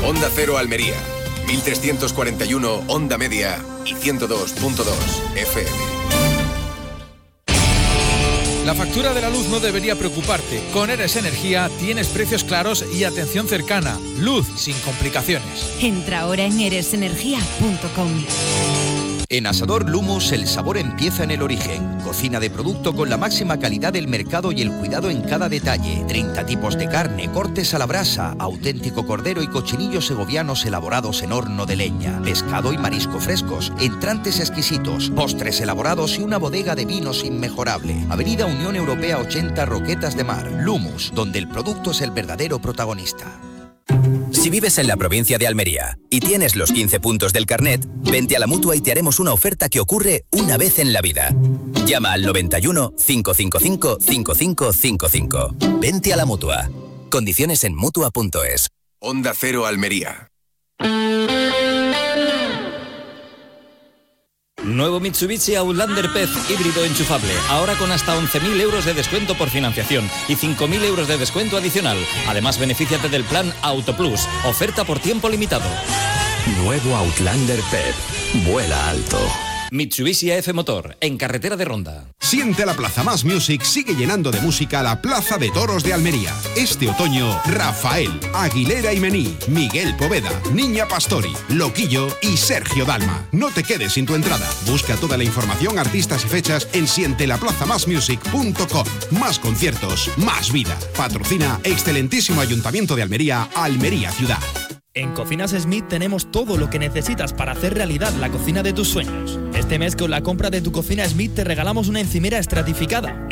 Onda Cero Almería, 1341 Onda Media y 102.2 FM. La factura de la luz no debería preocuparte. Con Eres Energía tienes precios claros y atención cercana. Luz sin complicaciones. Entra ahora en eresenergia.com. En Asador Lumos el sabor empieza en el origen. Cocina de producto con la máxima calidad del mercado y el cuidado en cada detalle. 30 tipos de carne, cortes a la brasa, auténtico cordero y cochinillos segovianos elaborados en horno de leña. Pescado y marisco frescos, entrantes exquisitos, postres elaborados y una bodega de vinos inmejorable. Avenida Unión Europea 80, Roquetas de Mar. Lumos, donde el producto es el verdadero protagonista. Si vives en la provincia de Almería y tienes los 15 puntos del carnet, vente a la Mutua y te haremos una oferta que ocurre una vez en la vida. Llama al 91 555 5555. Vente a la Mutua. Condiciones en Mutua.es. Onda Cero Almería. Nuevo Mitsubishi Outlander PHEV híbrido enchufable, ahora con hasta 11.000 euros de descuento por financiación y 5.000 euros de descuento adicional. Además, benefíciate del plan Auto Plus, oferta por tiempo limitado. Nuevo Outlander PHEV, vuela alto. Mitsubishi AF Motor, en carretera de Ronda. Siente la Plaza Más Music sigue llenando de música la Plaza de Toros de Almería. Este otoño, Rafael, Aguilera y Mení, Miguel Poveda, Niña Pastori, Loquillo y Sergio Dalma. No te quedes sin tu entrada. Busca toda la información, artistas y fechas en sientelaplazamasmusic.com. Más conciertos, más vida. Patrocina excelentísimo Ayuntamiento de Almería, Almería Ciudad. En Cocinas Smith tenemos todo lo que necesitas para hacer realidad la cocina de tus sueños. Este mes con la compra de tu cocina Smith te regalamos una encimera estratificada,